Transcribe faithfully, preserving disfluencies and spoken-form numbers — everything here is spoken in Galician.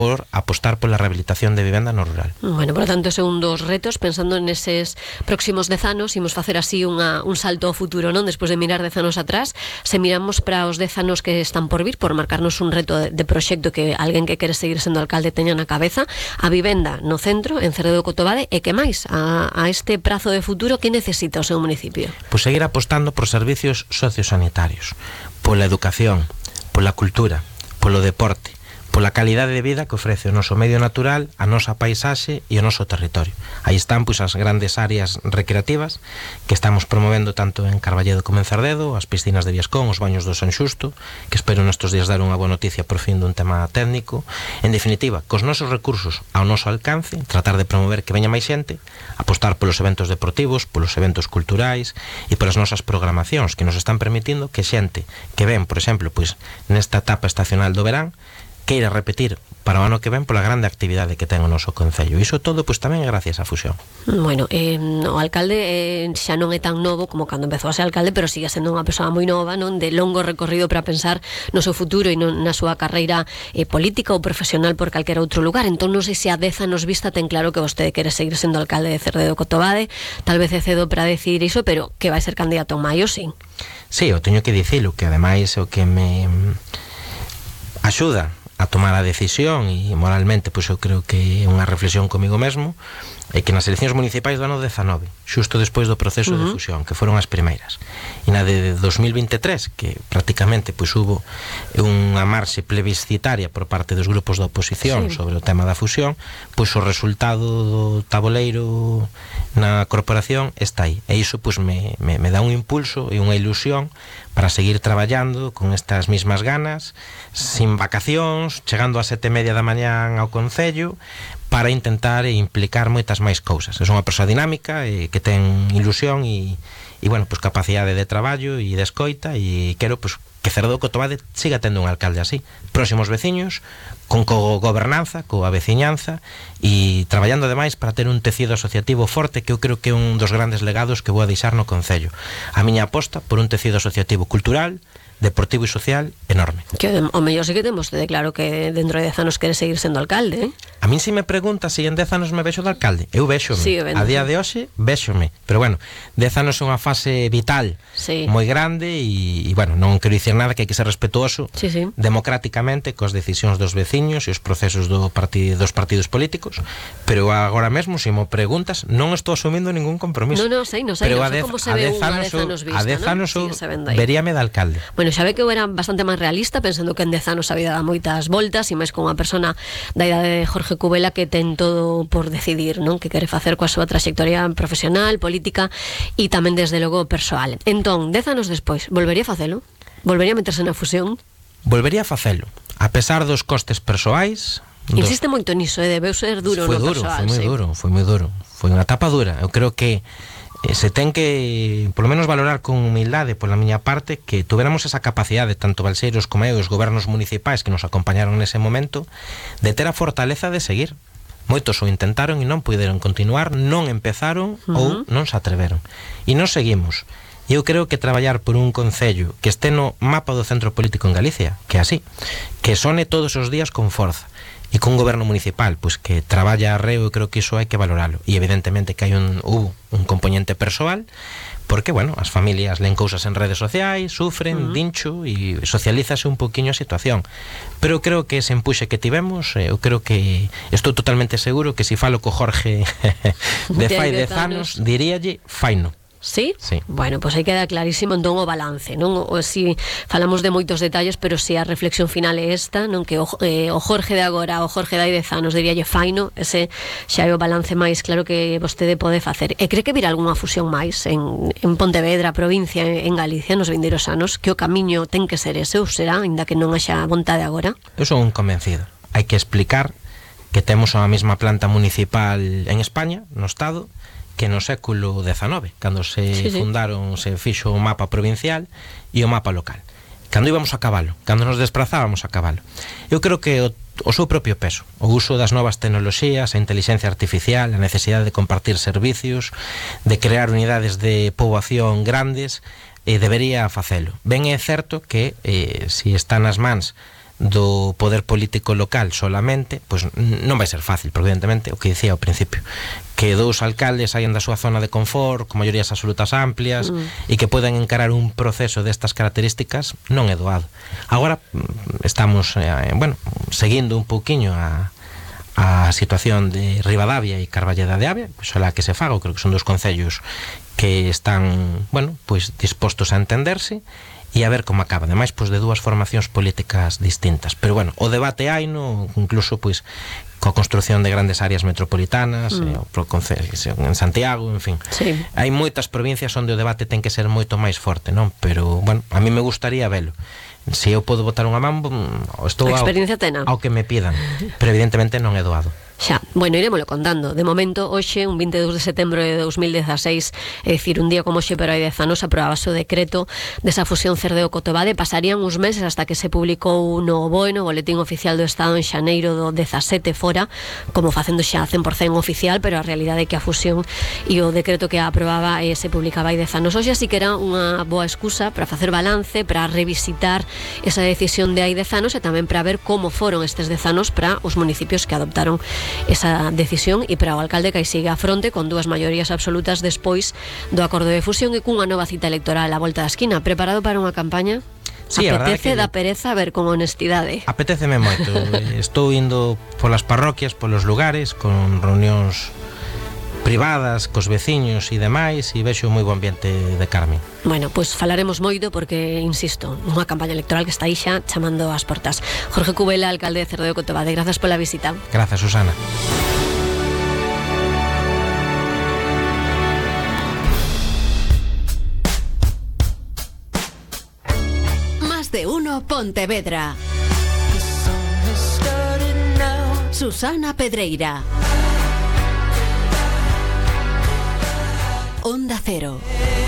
por apostar pola rehabilitación de vivenda no rural. Bueno, por lo tanto, ese é un dos retos, pensando neses próximos dez anos, imos facer así unha, un salto ao futuro, non? Despois de mirar dez anos atrás, se miramos para os dez anos que están por vir, por marcarnos un reto de, de proxecto que alguén que quere seguir sendo alcalde teña na cabeza, a vivenda no centro, en Cerredo de Cotobade, e que máis, a, a este prazo de futuro, que necesita o seu municipio? Pois seguir apostando por servicios sociosanitarios, pola educación, pola cultura, polo deporte, pola calidade de vida que ofrece o noso medio natural, a nosa paisaxe e o noso territorio. Aí están pois as grandes áreas recreativas que estamos promovendo tanto en Carballedo como en Cerdedo, as piscinas de Viescón, os baños do San Xusto, que espero nestes días dar unha boa noticia por fin dun tema técnico. En definitiva, cos nosos recursos ao noso alcance, tratar de promover que veña máis xente, apostar polos eventos deportivos, polos eventos culturais e polas nosas programacións que nos están permitindo que xente que ven, por exemplo, pois nesta etapa estacional do verán, queira repetir para o ano que ven pola grande actividade que ten o noso concello. Iso todo pois tamén é gracias á fusión. Bueno, eh, o alcalde eh, xa non é tan novo como cando empezou a ser alcalde, pero sigue sendo unha persoa moi nova, non, de longo recorrido para pensar no seu futuro e non na súa carreira eh, política ou profesional por calquera outro lugar. Entón non sei se a dez anos vista ten claro que vostede quere seguir sendo alcalde de Cerredo de Cotobade. Tal vez é cedo para decidir iso, pero que vai ser candidato en maio, sí. Sí, eu teño que dicilo, que ademais o que me axuda a tomar a decisión, e moralmente pois eu creo que é unha reflexión comigo mesmo, é que nas eleccións municipais do ano dezanove, xusto despois do proceso uh-huh. de fusión, que foron as primeiras, e na de dos mil veintitrés, que prácticamente pois hubo unha marxe plebiscitaria por parte dos grupos da oposición sí. sobre o tema da fusión, pois o resultado do taboleiro na corporación está aí, e iso pois me, me, me dá un impulso e unha ilusión para seguir traballando con estas mismas ganas, sin vacacións, chegando a sete e media da mañán ao concello, para intentar implicar moitas máis cousas. É unha persoa dinámica e que ten ilusión e, e bueno, pues capacidade de traballo e de escoita, e quero pues que Cerredo de Cotobade siga tendo un alcalde así, próximos veciños, con co-gobernanza, coa veciñanza, e traballando ademais para ter un tecido asociativo forte, que eu creo que é un dos grandes legados que vou a deixar no concello. A miña aposta por un tecido asociativo cultural, deportivo e social enorme. Que o mellor sí que temos de claro que dentro de dez anos quere seguir sendo alcalde, eh? A min si me pregunta se si en dez anos me vexo de alcalde, eu véxome. Sí, a día de hoxe véxome, pero bueno, dez anos é unha fase vital sí. moi grande e, e bueno, non quero dicir nada, que hai que ser respetuoso sí, sí. democráticamente cos decisións dos veciños e os procesos do partido, dos partidos políticos, pero agora mesmo se si mo preguntas, non estou asumindo ningún compromiso. No, no, sei, non sei, pero non sei como se ve unha dez anos vista, a dez anos ¿no? sí, veríame de alcalde. Bueno, xa ve que eu era bastante máis realista, pensando que en dez anos a vida dá moitas voltas, e máis con unha persona da idade de Jorge Cubela que ten todo por decidir, non? Que quere facer coa súa trayectoria profesional, política e tamén desde logo persoal. Entón, dez anos despois, volvería a facelo? Volvería a meterse na fusión? Volvería a facelo, a pesar dos costes persoais. Insiste dos... moito niso, eh? Debeu ser duro foi no duro, persoal. Foi moi sí. duro, foi moi duro. Foi unha etapa dura. Eu creo que eh, se ten que, polo menos, valorar con humildade pola miña parte que tuveramos esa capacidade, tanto Balseiros como eu, os gobernos municipais que nos acompañaron nese momento, de ter a fortaleza de seguir. Moitos o intentaron e non puderon continuar, non empezaron uh-huh. ou non se atreveron. E nos seguimos. E eu creo que traballar por un concello que este no mapa do centro político en Galicia, que é así, que sone todos os días con forza, e cun goberno municipal pois que traballa arreo, eu creo que iso hai que valoralo. E evidentemente que hai un, uh, un componente persoal, porque, bueno, as familias len cousas en redes sociais, sufren, uh-huh. dincho, e socialízase un poquinho a situación. Pero eu creo que ese empuxe que tivemos, eu creo que estou totalmente seguro que se si falo co Jorge de fai dez anos, diríalle faino. Sí? Sí. Bueno, pois pues aí queda clarísimo entón o balance, non? O, si falamos de moitos detalles, pero si a reflexión final é esta, non? Que o, eh, o Jorge de agora, o Jorge de hai dez anos, diríalle faino, ese xa é o balance máis claro que vostede pode facer. E cree que virá algunha fusión máis en, en Pontevedra, provincia, en Galicia, nos vindeiros anos, que o camiño ten que ser ese, ou será, ainda que non haxa vontade agora? Eu son un convencido. Hai que explicar que temos a mesma planta municipal en España, no Estado, que no século dezanove, cando se sí, sí. fundaron, se fixo o mapa provincial e o mapa local. Cando íbamos a cabalo, cando nos desprazábamos a cabalo. Eu creo que o, o seu propio peso, o uso das novas tecnoloxías, a inteligencia artificial, a necesidade de compartir servicios, de crear unidades de poboación grandes, eh, debería facelo. Ben é certo que, eh, si está nas mans do poder político local solamente, pois non vai ser fácil, porque evidentemente, o que dicía ao principio, que dous alcaldes saian da súa zona de confort, con maiorías absolutas amplias, mm. e que poden encarar un proceso destas características, non é doado. Agora estamos, eh, bueno, seguindo un pouquiño a a situación de Ribadavia e Carballeda de Avia, pois alá que se faga, creo que son dos concellos que están, bueno, pois dispostos a entenderse e a ver como acaba, ademais pois de dúas formacións políticas distintas, pero bueno, o debate hai no, incluso pois coa construción de grandes áreas metropolitanas, mm. eh, en Santiago, en fin. Sí. Hai moitas provincias onde o debate ten que ser moito máis forte, non? Pero, bueno, a mí me gustaría velo. Se eu podo botar unha man, estou a experiencia ao, tena. ao que me pidan, pero evidentemente non é doado. Xa, bueno, irémoslo contando. De momento, hoxe, un vinte e dous de setembro de dos mil dezaseis, é dicir, un día como hoxe, pero hai dez anos, aprobábase o decreto desa fusión Cerdeo-Cotobade. Pasarían uns meses hasta que se publicou no B O E, no Boletín Oficial do Estado, en xaneiro do dezasete fora, como facendo xa cen por cento oficial, pero a realidade é que a fusión e o decreto que a aprobaba eh, se publicaba hai dez anos. Hoxe así que era unha boa excusa para facer balance, para revisitar esa decisión de hai dez anos e tamén para ver como foron estes dez anos para os municipios que adoptaron esa decisión e para o alcalde que aí sigue a fronte con dúas maiorías absolutas despois do acordo de fusión e cunha nova cita electoral á volta da esquina. Preparado para unha campaña? Sí, apetece, da pereza, a ver, con honestidade. Apetéceme moito. Estou indo polas parroquias, polos lugares, con reunións privadas, cos veciños e demais, e vexo moi bo ambiente de Carmen. Bueno, pois pues falaremos moito porque, insisto, unha campaña electoral que está aí xa chamando ás portas. Jorge Cubela, alcalde de Cerdeo-Cotobade, grazas pola visita. Grazas, Susana. Más de uno Pontevedra. Susana Pedreira. Onda Cero.